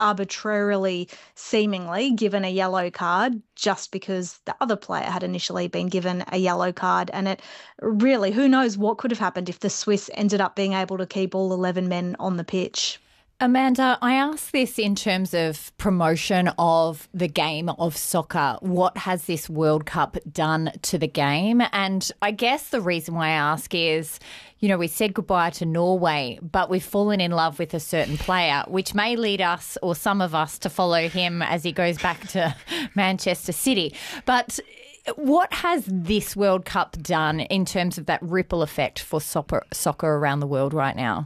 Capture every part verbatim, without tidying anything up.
arbitrarily, seemingly, given a yellow card just because the other player had initially been given a yellow card. And it really, who knows what could have happened if the Swiss ended up being able to keep all eleven men on the pitch. Amanda, I ask this in terms of promotion of the game of soccer. What has this World Cup done to the game? And I guess the reason why I ask is, you know, we said goodbye to Norway, but we've fallen in love with a certain player, which may lead us or some of us to follow him as he goes back to Manchester City. But what has this World Cup done in terms of that ripple effect for soccer, soccer around the world right now?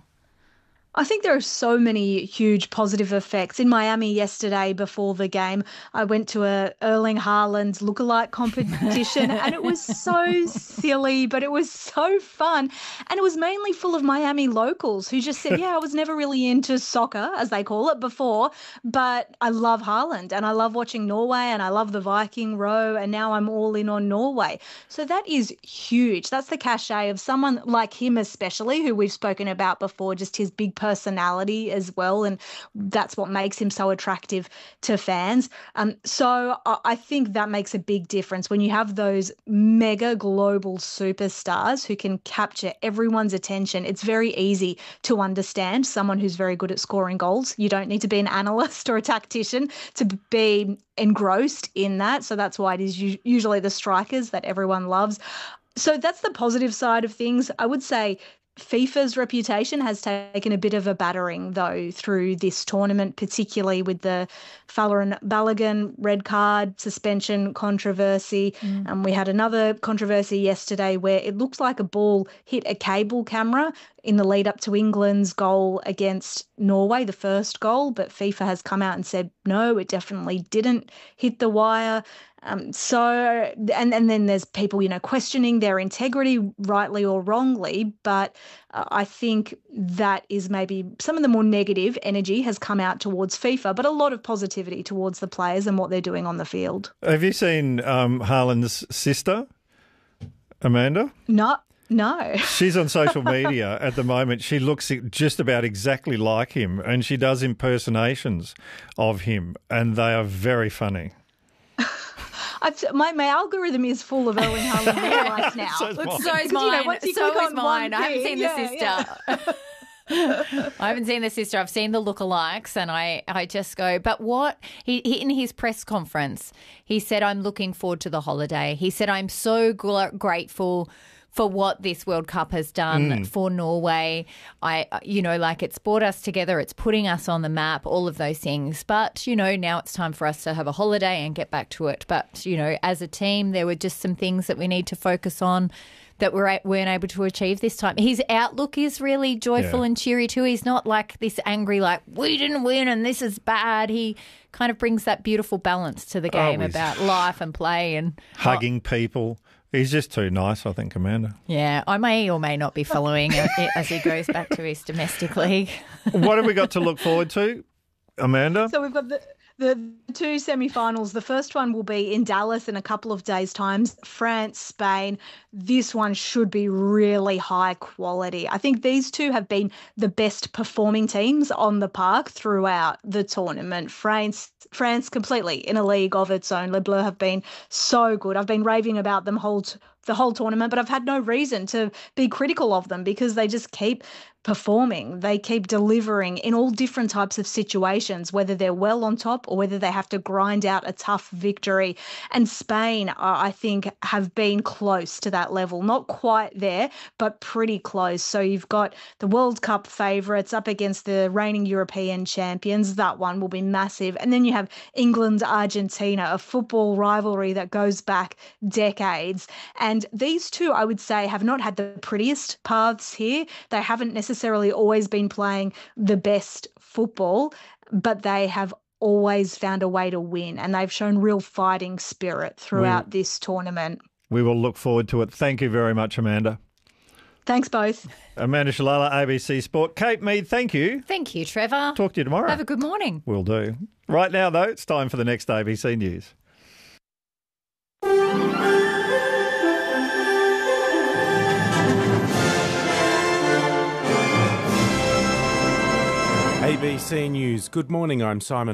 I think there are so many huge positive effects. In Miami yesterday before the game, I went to a Erling Haaland lookalike competition and it was so silly, but it was so fun. And it was mainly full of Miami locals who just said, yeah, I was never really into soccer, as they call it, before, but I love Haaland and I love watching Norway and I love the Viking row and now I'm all in on Norway. So that is huge. That's the cachet of someone like him especially, who we've spoken about before, just his big personality as well, and that's what makes him so attractive to fans. Um, so I think that makes a big difference when you have those mega global superstars who can capture everyone's attention. It's very easy to understand someone who's very good at scoring goals. You don't need to be an analyst or a tactician to be engrossed in that. So that's why it is usually the strikers that everyone loves. So that's the positive side of things. I would say FIFA's reputation has taken a bit of a battering, though, through this tournament, particularly with the Falarin Balogun red card suspension controversy. Mm. Um, we had another controversy yesterday where it looked like a ball hit a cable camera in the lead up to England's goal against Norway, the first goal, but FIFA has come out and said, no, it definitely didn't hit the wire. Um, so, and, and then there's people, you know, questioning their integrity, rightly or wrongly, but uh, I think that is maybe some of the more negative energy has come out towards FIFA, but a lot of positivity towards the players and what they're doing on the field. Have you seen um, Haaland's sister, Amanda? No. No. She's on social media at the moment. She looks just about exactly like him and she does impersonations of him and they are very funny. I've, my, my algorithm is full of Erling Haaland lookalikes now. So is mine. So is mine. You know, so is mine. I haven't seen yeah, the sister. Yeah. I haven't seen the sister. I've seen the lookalikes and I, I just go, but what? He, he in his press conference, he said, I'm looking forward to the holiday. He said, I'm so gl- grateful for what this World Cup has done mm. for Norway. I, you know, like it's brought us together, it's putting us on the map, all of those things. But, you know, now it's time for us to have a holiday and get back to it. But, you know, as a team, there were just some things that we need to focus on that we weren't able to achieve this time. His outlook is really joyful yeah. and cheery too. He's not like this angry, like, we didn't win and this is bad. He kind of brings that beautiful balance to the game oh, about life and play and hugging oh. people. He's just too nice, I think, Amanda. Yeah, I may or may not be following it as he goes back to his domestic league. What have we got to look forward to, Amanda? So we've got the the two semi-finals. The first one will be in Dallas in a couple of days' time. France, Spain. This one should be really high quality. I think these two have been the best performing teams on the park throughout the tournament. France France completely in a league of its own. Les Bleus have been so good. I've been raving about them whole t- the whole tournament, but I've had no reason to be critical of them because they just keep performing. They keep delivering in all different types of situations, whether they're well on top or whether they have to grind out a tough victory. And Spain, I think, have been close to that level. Not quite there, but pretty close. So you've got the World Cup favourites up against the reigning European champions. That one will be massive. And then you have England, Argentina, a football rivalry that goes back decades. And these two, I would say, have not had the prettiest paths here. They haven't necessarily always been playing the best football, but they have always found a way to win, and they've shown real fighting spirit throughout we, this tournament. We will look forward to it. Thank you very much, Amanda. Thanks both. Amanda Shalala, A B C Sport. Kate Mead, thank you. Thank you, Trevor. Talk to you tomorrow. Have a good morning. Will do. Right now, though, it's time for the next A B C News. A B B C News. Good morning, I'm Simon